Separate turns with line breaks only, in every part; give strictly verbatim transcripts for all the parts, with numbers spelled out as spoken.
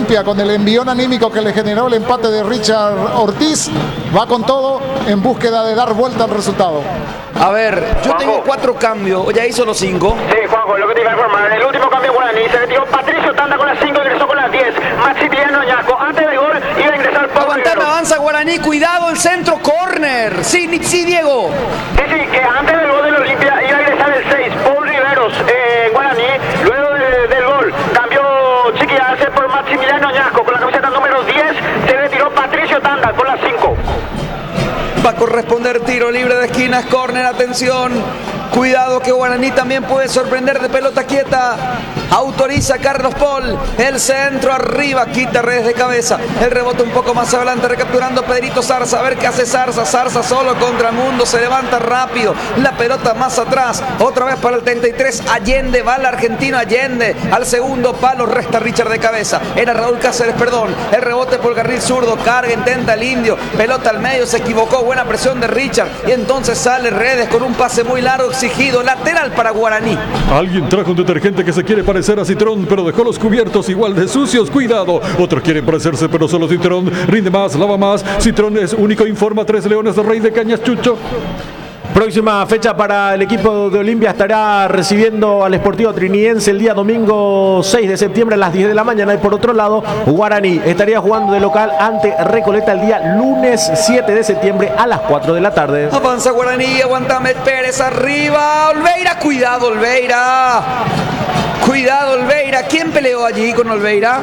Olimpia, con el envión anímico que le generó el empate de Richard Ortiz, va con todo en búsqueda de dar vuelta al resultado.
A ver, yo tengo cuatro cambios, ya hizo los cinco.
Sí, Juanjo, lo que te iba a informar, el último cambio Guaraní, se retiró Patricio Tanda con las cinco, ingresó con las diez, Maximiliano Añasco, antes del gol iba a ingresar Pablo
Aguantame,
Riveros.
avanza Guaraní, cuidado el centro, córner. Sí, sí, Diego.
Sí, sí, que antes del gol del Olimpia iba a ingresar el seis, Paul Riveros, eh, Guaraní, luego de, del gol, cambió Chiqui Arce por Maximiliano Añasco, con la camiseta número diez, se retiró Patricio Tanda con las cinco.
Va a corresponder tiro libre de esquinas, córner, atención. Cuidado que Guaraní también puede sorprender de pelota quieta. Autoriza Carlos Paul. El centro arriba, quita redes de cabeza. El rebote un poco más adelante, recapturando Pedrito Zarza. A ver qué hace Zarza. Zarza solo contra el mundo. Se levanta rápido. La pelota más atrás. Otra vez para el treinta y tres. Allende. Va el argentino Allende. Al segundo palo resta Richard de cabeza. Era Raúl Cáceres, perdón. El rebote por el carril zurdo. Carga, intenta el indio. Pelota al medio. Se equivocó. Buena presión de Richard. Y entonces sale Redes con un pase muy largo. Exigido. Lateral para Guaraní.
Alguien trajo un detergente que se quiere parecer a Citrón, pero dejó los cubiertos igual de sucios. Cuidado. Otros quieren parecerse, pero solo Citrón rinde más, lava más. Citrón es único. Informa Tres Leones de Rey de Cañas, Chucho.
Próxima fecha para el equipo de Olimpia, estará recibiendo al Sportivo Trinidense el día domingo seis de septiembre a las diez de la mañana. Y por otro lado, Guaraní estaría jugando de local ante Recoleta el día lunes siete de septiembre a las cuatro de la tarde.
Avanza Guaraní, aguantame Pérez arriba. Olveira, cuidado Olveira. Cuidado Olveira. ¿Quién peleó allí con Olveira?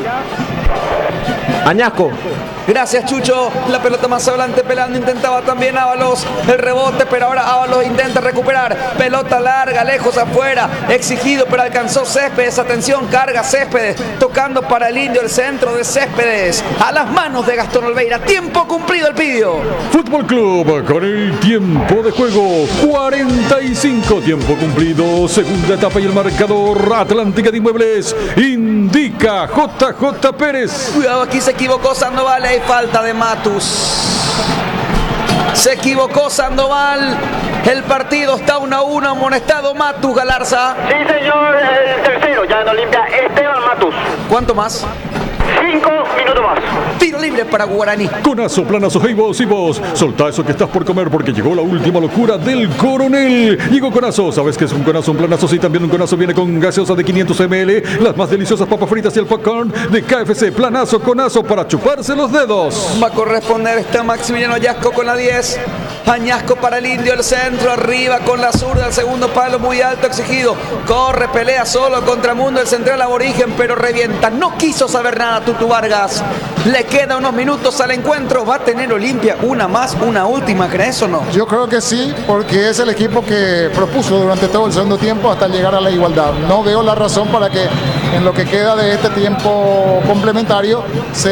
Añasco.
Gracias Chucho, la pelota más adelante pelando, intentaba también Ábalos el rebote, pero ahora Ábalos intenta recuperar, pelota larga, lejos afuera, exigido pero alcanzó Céspedes, atención, carga Céspedes, tocando para el indio el centro de Céspedes, a las manos de Gastón Olveira, tiempo cumplido el pidio.
Fútbol Club con el tiempo de juego, cuarenta y cinco, tiempo cumplido, segunda etapa y el marcador, Atlántica de Inmuebles, indica J J Pérez.
Cuidado, aquí se equivocó Sandoval, hay falta de Matus. Se equivocó Sandoval. El partido está uno a uno, amonestado Matus Galarza.
Sí, señor, el tercero ya en Olimpia, Esteban Matus.
¿Cuánto más?
Cinco minutos más.
Tiro libre para Guaraní.
Conazo, planazo, hey vos y vos. Soltá eso que estás por comer porque llegó la última locura del coronel. Llegó Conazo. ¿Sabes qué es un conazo? Un planazo. Sí, también un conazo viene con gaseosa de quinientos mililitros. Las más deliciosas papas fritas y el popcorn de K F C. Planazo, conazo para chuparse los dedos.
Va a corresponder está Maximiliano Añasco con la diez. Añasco para el indio, el centro arriba con la zurda, el segundo palo muy alto, exigido. Corre, pelea solo contra Mundo, el central aborigen, pero revienta. No quiso saber nada Tutu Vargas. Le queda unos minutos al encuentro. ¿Va a tener Olimpia una más, una última? ¿Crees o no?
Yo creo que sí, porque es el equipo que propuso durante todo el segundo tiempo hasta llegar a la igualdad. No veo la razón para que en lo que queda de este tiempo complementario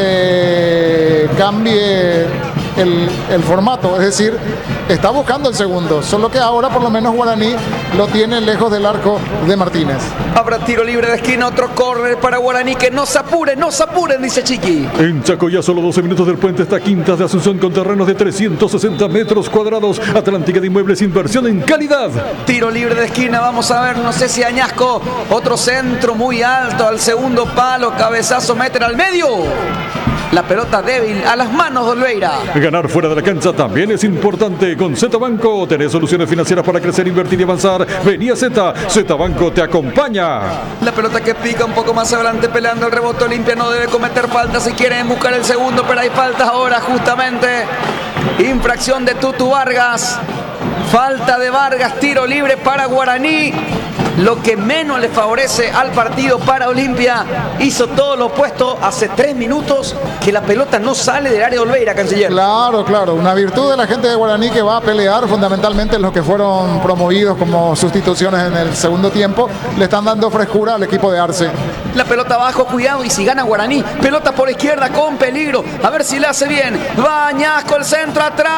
se cambie el, el formato. Es decir, está buscando el segundo, solo que ahora por lo menos Guaraní lo tiene lejos del arco de Martínez.
Habrá tiro libre de esquina, otro córner para Guaraní. Que no se apuren, no se apuren, dice Chiqui.
En Chaco ya solo doce minutos del puente está Quintas de Asunción con terrenos de trescientos sesenta metros cuadrados. Atlántica de Inmuebles, inversión en calidad.
Tiro libre de esquina, vamos a ver, no sé si Añasco, otro centro muy alto al segundo palo, cabezazo, meter al medio. La pelota débil a las manos de Olveira.
Ganar fuera de la cancha también es importante. Con Z Banco tenés soluciones financieras para crecer, invertir y avanzar. Vení a Z, Z Banco te acompaña.
La pelota que pica un poco más adelante peleando el rebote. Olimpia no debe cometer falta si quieren buscar el segundo, pero hay falta ahora justamente. Infracción de Tutu Vargas. Falta de Vargas, tiro libre para Guaraní. Lo que menos le favorece al partido para Olimpia. Hizo todo lo opuesto hace tres minutos que la pelota no sale del área de Olveira, canciller.
Claro, claro. Una virtud de la gente de Guaraní que va a pelear fundamentalmente los que fueron promovidos como sustituciones en el segundo tiempo. Le están dando frescura al equipo de Arce.
La pelota abajo, cuidado, y si gana Guaraní. Pelota por izquierda con peligro. A ver si le hace bien. Va Añasco, el centro atrás.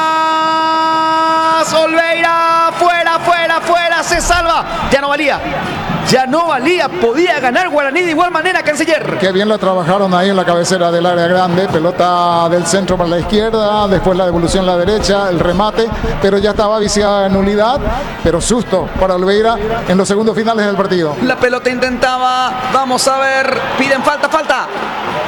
Olveira, fuera, fuera, fuera. Se salva. Ya no valía. Ya no valía. Podía ganar Guaraní de igual manera, canciller.
Qué bien lo trabajaron ahí en la cabecera del área grande. Pelota del centro para la izquierda. Después la devolución a la derecha. El remate. Pero ya estaba viciada en nulidad. Pero susto para Olveira en los segundos finales del partido.
La pelota intentaba. Vamos a ver. Piden falta, falta.